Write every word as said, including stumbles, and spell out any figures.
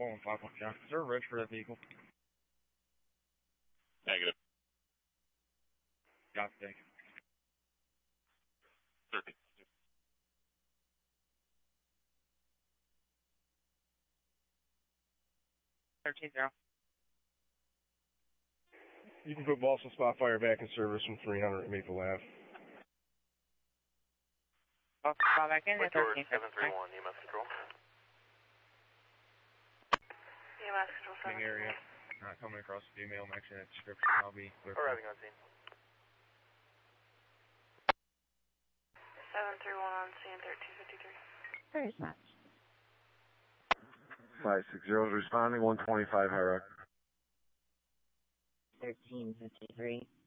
four one five one, John. Is there a reg for that vehicle? Negative. Got it, thank you. thirteen. thirteen zero. You can put Boston Spotfire back in service from three hundred Maple Ave. Oh, call back in at thirteen. seven three one, E M S control. E M S control seven. Area. Not coming across the female, matching that description. I'll be clear. Arriving on scene. seven three one on scene, thirteen fifty-three. Very much. five six zero is responding, one twenty-five high rock. thirteen fifty-three.